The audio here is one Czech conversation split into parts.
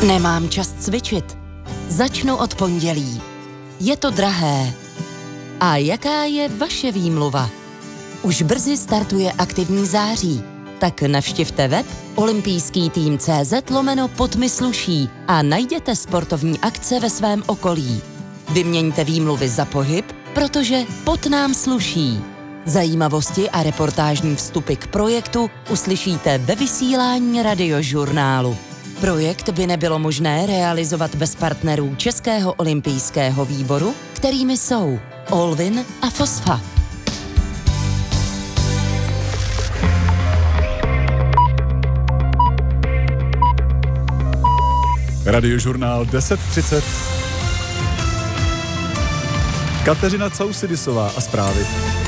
Nemám čas cvičit. Začnu od pondělí. Je to drahé. A jaká je vaše výmluva? Už brzy startuje aktivní září. Tak navštivte web olympijský-tým.cz/pod-mi-sluší a najděte sportovní akce ve svém okolí. Vyměňte výmluvy za pohyb, protože pot nám sluší. Zajímavosti a reportážní vstupy k projektu uslyšíte ve vysílání Radiožurnálu. Projekt by nebylo možné realizovat bez partnerů Českého olympijského výboru, kterými jsou Olvin a Fosfa. Radiožurnál 10:30. Kateřina Causidisová a zprávy.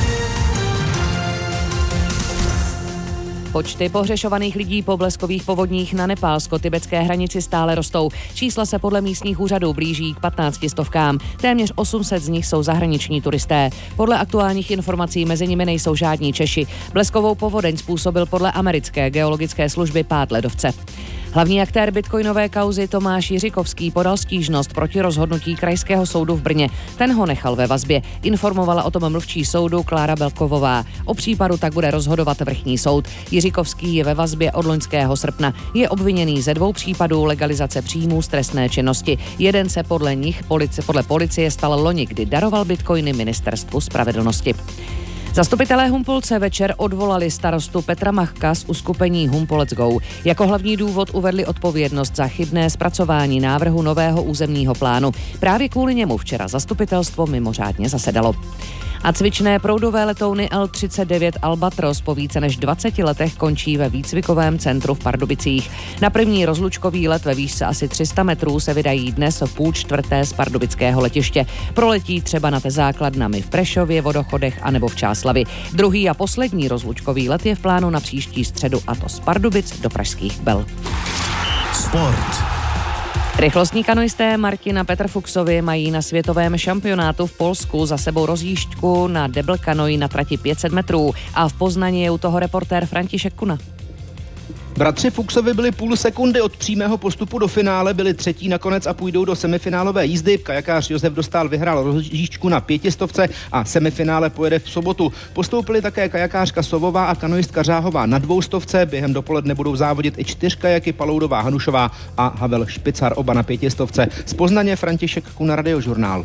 Počty pohřešovaných lidí po bleskových povodních na nepálsko-tibetské hranici stále rostou. Čísla se podle místních úřadů blíží k 15 stovkám. Téměř 800 z nich jsou zahraniční turisté. Podle aktuálních informací mezi nimi nejsou žádní Češi. Bleskovou povodeň způsobil podle americké geologické služby pád ledovce. Hlavní aktér bitcoinové kauzy Tomáš Jiřikovský podal stížnost proti rozhodnutí Krajského soudu v Brně. Ten ho nechal ve vazbě. Informovala o tom mluvčí soudu Klára Belkovová. O případu tak bude rozhodovat vrchní soud. Jiřikovský je ve vazbě od loňského srpna. Je obviněný ze 2 případů legalizace příjmů z trestné činnosti. Jeden se podle policie stal loni, kdy daroval bitcoiny Ministerstvu spravedlnosti. Zastupitelé Humpolce večer odvolali starostu Petra Machka z uskupení Humpolec Go. Jako hlavní důvod uvedli odpovědnost za chybné zpracování návrhu nového územního plánu. Právě kvůli němu včera zastupitelstvo mimořádně zasedalo. A cvičné proudové letouny L-39 Albatros po více než 20 letech končí ve výcvikovém centru v Pardubicích. Na první rozlučkový let ve výšce asi 300 metrů se vydají dnes v 3:30 z pardubického letiště. Proletí třeba nad základnami v Prešově, Vodochodech anebo v Čáslavi. Druhý a poslední rozlučkový let je v plánu na příští středu, a to z Pardubic do pražských Bel. Sport. Rychlostní kanoisté Martin a Petr Fuchsovi mají na světovém šampionátu v Polsku za sebou rozjížďku na double kanoi na trati 500 metrů a v Poznani je u toho reportér František Kuna. Bratři Fuchsovi byli půl sekundy od přímého postupu do finále, byli třetí nakonec a půjdou do semifinálové jízdy. Kajakář Josef Dostál vyhrál rozjížďku na 500 a semifinále pojede v sobotu. Postoupili také kajakářka Sovová a kanoistka Řáhová na 200. Během dopoledne budou závodit i 4 kajaky Paloudová Hanušová a Havel Špicar, oba na 500. Z Poznaně František Kuna, Radiožurnál.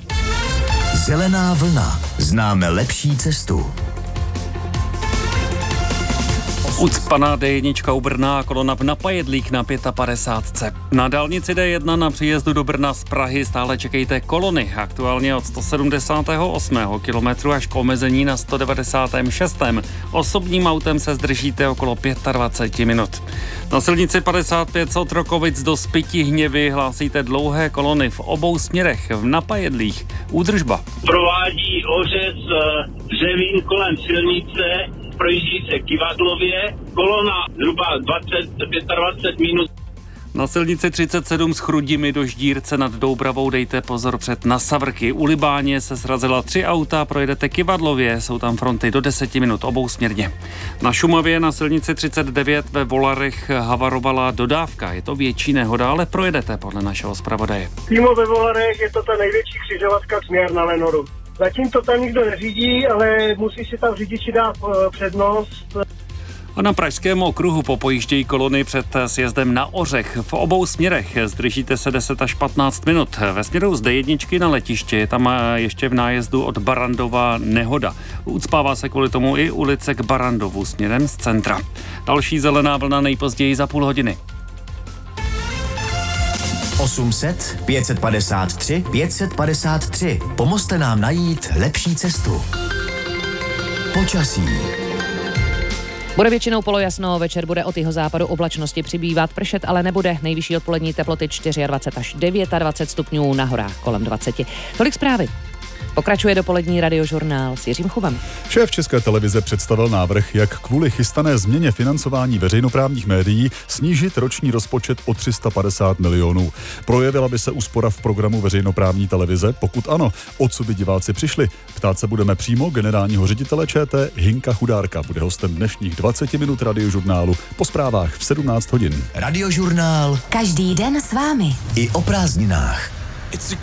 Zelená vlna. Známe lepší cestu. Ucpaná D1 u Brna a kolona v Napajedlík na 55. Na dálnici D1 na příjezdu do Brna z Prahy stále čekejte kolony. Aktuálně od 178. kilometru až k omezení na 196. Osobním autem se zdržíte okolo 25 minut. Na silnici 55 z Otrokovic do Spytihněvy hlásíte dlouhé kolony v obou směrech. V Napajedlích údržba. Provádí ořez dřevín kolem silnice, projíždí se Kivadlově, kolona zhruba 25 minut. Na silnici 37 z Chrudimi do Ždírce nad Doubravou dejte pozor před Nasavrky. U Libáně se srazila 3 auta, projedete Kivadlově, jsou tam fronty do 10 minut obousměrně. Na Šumavě na silnici 39 ve Volarech havarovala dodávka. Je to větší nehoda, ale projedete podle našeho zpravodaje. Přímo ve Volarech je to ta největší křižovatka směr na Lenoru. Zatím to tam nikdo neřídí, ale musí si tam řidiči dát přednost. A na Pražském okruhu popojíždějí kolony před sjezdem na Ořech. V obou směrech zdržíte se 10 až 15 minut. Ve směru z D1 na letiště je tam ještě v nájezdu od Barandova nehoda. Ucpává se kvůli tomu i ulice k Barandovu směrem z centra. Další zelená vlna nejpozději za půl hodiny. 800 553 553. Pomozte nám najít lepší cestu. Počasí. Bude většinou polojasno, večer bude od jihozápadu oblačnosti přibývat, pršet ale nebude. Nejvyšší odpolední teploty 24 až 29 stupňů, na horách kolem 20. Tolik zprávy. Pokračuje dopolední radiožurnál s Jiřím Chubem. Šéf České televize představil návrh, jak kvůli chystané změně financování veřejnoprávních médií snížit roční rozpočet o 350 milionů. Projevila by se úspora v programu veřejnoprávní televize? Pokud ano, o co by diváci přišli? Ptát se budeme přímo generálního ředitele ČT Hinka Chudárka. Bude hostem dnešních 20 minut radiožurnálu po zprávách v 17 hodin. Radiožurnál Každý den s vámi. i o prázdninách. It's a